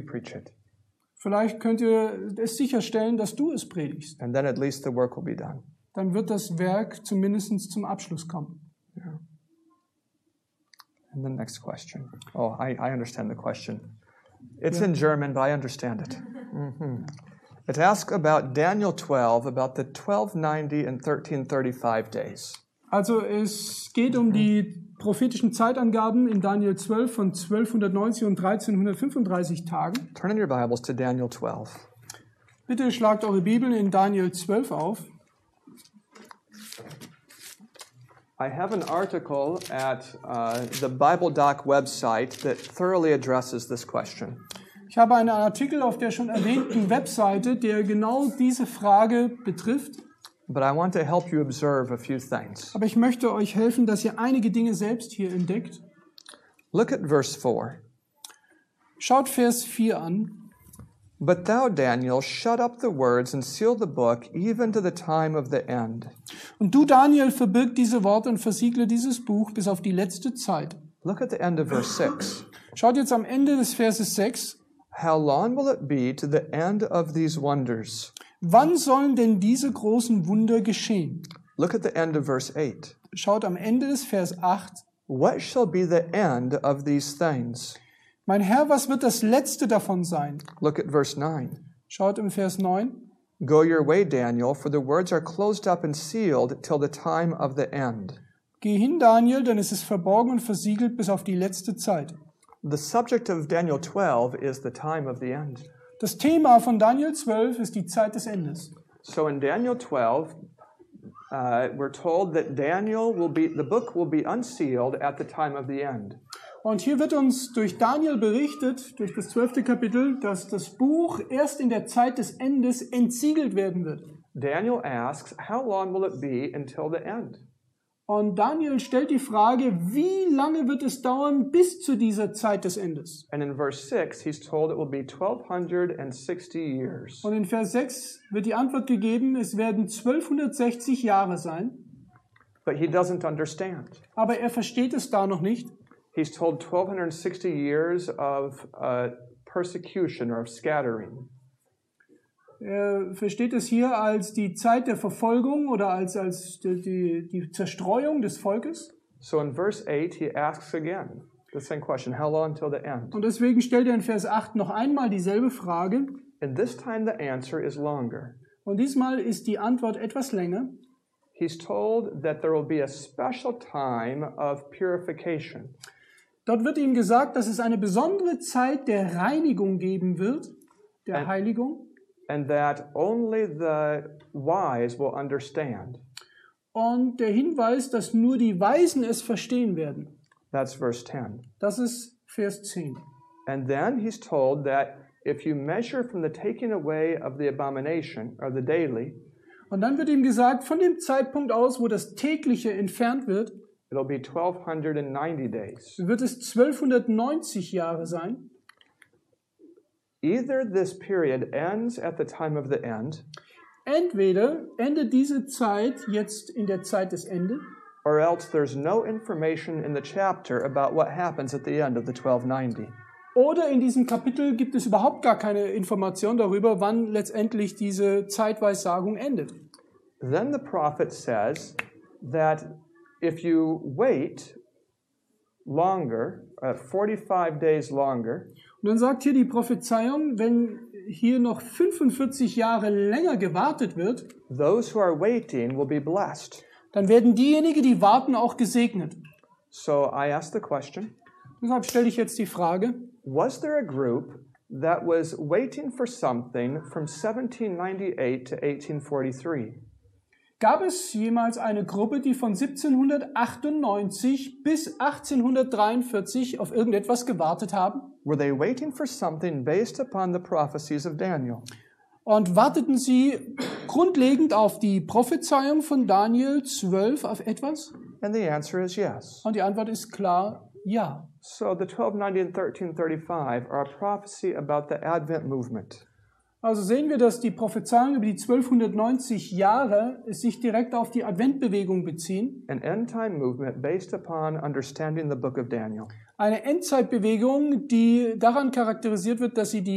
preach it. Vielleicht könnt ihr es sicherstellen, dass du es predigst. And then at least the work will be done. Dann wird das Werk zumindest zum Abschluss kommen. Yeah. And the next question. Oh, I understand the question. It's in German, but I understand it. Mm-hmm. It asks about Daniel 12, about the 1290 and 1335 days. Also es geht um die prophetischen Zeitangaben in Daniel 12 von 1290 und 1335 Tagen. Turn in your Bibles to Daniel 12. Bitte schlagt eure Bibeln in Daniel 12 auf. I have an article at the BibleDoc website that thoroughly addresses this question. Ich habe einen Artikel auf der schon erwähnten Webseite, der genau diese Frage betrifft. But I want to help you observe a few things. Aber ich möchte euch helfen, dass ihr einige Dinge selbst hier entdeckt. Look at verse 4. Schaut Vers 4 an. But thou, Daniel, shut up the words and seal the book even to the time of the end. Und du, Daniel, verbirg diese Worte und versiegle dieses Buch bis auf die letzte Zeit. Look at the end of verse 6. Schaut jetzt am Ende des Verses 6. How long will it be to the end of these wonders? Wann sollen denn diese großen Wunder geschehen? Look at the end of verse 8. Schaut am Ende des Vers 8. What shall be the end of these things? Mein Herr, was wird das Letzte davon sein? Look at verse 9. Schaut im Vers 9. Go your way, Daniel, for the words are closed up and sealed till the time of the end. Geh hin, Daniel, denn es ist verborgen und versiegelt bis auf die letzte Zeit. The subject of Daniel 12 is the time of the end. Das Thema von Daniel 12 ist die Zeit des Endes. So in Daniel 12, we're told that the book will be unsealed at the time of the end. Und hier wird uns durch Daniel berichtet, durch das 12. Kapitel, dass das Buch erst in der Zeit des Endes entsiegelt werden wird. Daniel asks, how long will it be until the end? Und Daniel stellt die Frage, wie lange wird es dauern bis zu dieser Zeit des Endes? And in verse 6, he's told it will be 1260 years. Und in Vers 6 wird die Antwort gegeben, es werden 1260 Jahre sein. But he doesn't understand. Aber er versteht es da noch nicht. He's told 1260 years of persecution or of scattering. Er versteht es hier als die Zeit der Verfolgung oder als die Zerstreuung des Volkes. So in verse 8, he asks again the same question, how long till the end? Und deswegen stellt er in Vers 8 noch einmal dieselbe Frage. And this time the answer is longer. Und diesmal ist die Antwort etwas länger. He's told that there will be a special time of purification. Dort wird ihm gesagt, dass es eine besondere Zeit der Reinigung geben wird, der Heiligung. And that only the wise will understand. Und der Hinweis, dass nur die Weisen es verstehen werden. That's verse 10. Das ist Vers 10. And then he's told that if you measure from the taking away of the abomination, or the daily, und dann wird ihm gesagt, von dem Zeitpunkt aus, wo das tägliche entfernt wird, it'll be 1290 days. Wird es 1290 Jahre sein. Either this period ends at the time of the end, entweder endet diese Zeit jetzt in der Zeit des Endes, or else there's no information in the chapter about what happens at the end of the 1290. Oder in diesem Kapitel gibt es überhaupt gar keine Information darüber, wann letztendlich diese Zeitweissagung endet. Then the prophet says that if you wait longer, 45 days longer, und dann sagt hier die Prophezeiung, wenn hier noch 45 Jahre länger gewartet wird, those who are waiting will be blessed. Dann werden diejenigen, die warten, auch gesegnet. So I ask the question, deshalb stelle ich jetzt die Frage, was there a group that was waiting for something from 1798 to 1843? Gab es jemals eine Gruppe, die von 1798 bis 1843 auf irgendetwas gewartet haben? Were they waiting for something based upon the prophecies of Daniel? Und warteten sie grundlegend auf die Prophezeiung von Daniel 12 auf etwas? And the answer is yes. Und die Antwort ist klar, ja. So the 1290 and 1335 are a prophecy about the Advent movement. Also sehen wir, dass die Prophezeiungen über die 1290 Jahre sich direkt auf die Adventbewegung beziehen. An end-time movement based upon understanding the book of Daniel. Eine Endzeitbewegung, die daran charakterisiert wird, dass sie die